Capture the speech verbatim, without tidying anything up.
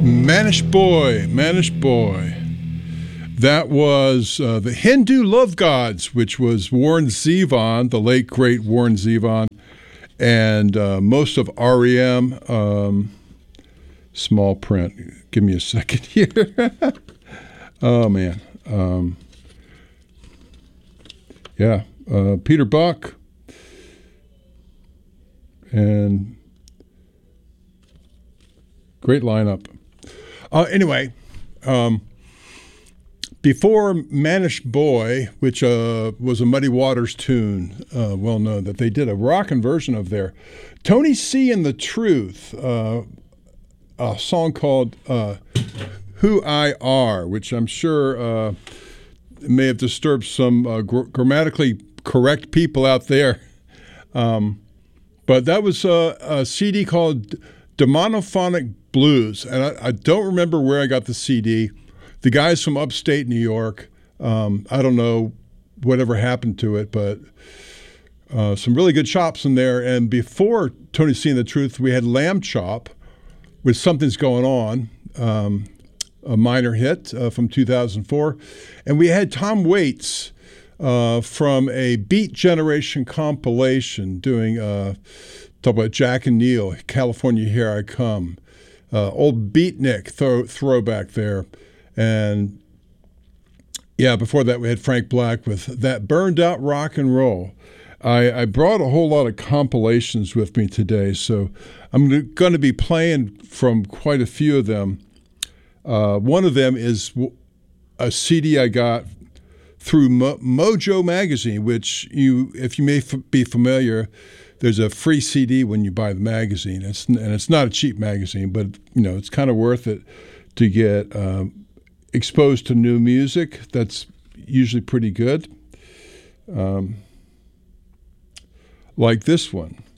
Manish Boy, Manish Boy. That was uh, the Hindu Love Gods, which was Warren Zevon, the late, great Warren Zevon, and uh, most of R E M. Um, small print. Give me a second here. Oh, man. Um, yeah. Uh, Peter Buck. And great lineup. Uh, anyway, um, before Manish Boy, which uh, was a Muddy Waters tune, uh, well known, that they did a rockin' version of there, Tony C. and the Truth, uh, a song called uh, Who I Are, which I'm sure uh, may have disturbed some uh, gr- grammatically correct people out there. Um, but that was a, a C D called Demonophonic Blues, and I, I don't remember where I got the C D. The guy's from upstate New York. Um, I don't know whatever happened to it, but uh, some really good chops in there. And before Tony C. and the Truth, we had Lamb Chop with Something's Going On, um, a minor hit uh, from two thousand four. And we had Tom Waits uh, from a Beat Generation compilation doing, uh, talk about Jack and Neil, California Here I Come. Uh, old Beatnik throw, throwback there. And yeah, before that we had Frank Black with That Burned Out Rock and Roll. I, I brought a whole lot of compilations with me today, so I'm going to be playing from quite a few of them. Uh, one of them is a C D I got through Mo- Mojo Magazine, which you, if you may f- be familiar, there's a free C D when you buy the magazine. It's, and it's not a cheap magazine, but you know it's kind of worth it to get um, exposed to new music. That's usually pretty good. Um, like this one.